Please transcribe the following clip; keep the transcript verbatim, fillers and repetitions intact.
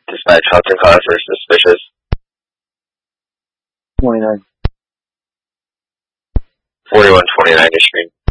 Dispatch, Hudson Car for suspicious. twenty-nine. forty-one twenty-nine, your screen.